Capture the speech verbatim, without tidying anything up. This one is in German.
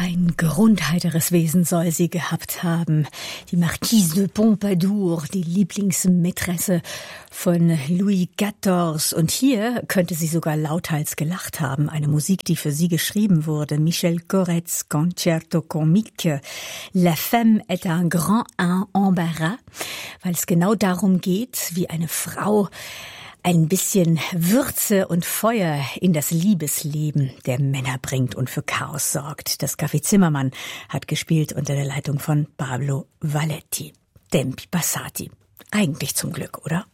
Ein grundheiteres Wesen soll sie gehabt haben. Die Marquise de Pompadour, die Lieblingsmätresse von Louis quatorze. Und hier könnte sie sogar lauthals gelacht haben. Eine Musik, die für sie geschrieben wurde. Michel Correts Concerto Comique. La femme est un grand embarras, weil es genau darum geht, wie eine Frau ein bisschen Würze und Feuer in das Liebesleben der Männer bringt und für Chaos sorgt. Das Café Zimmermann hat gespielt unter der Leitung von Pablo Valletti. Tempi passati. Eigentlich zum Glück, oder?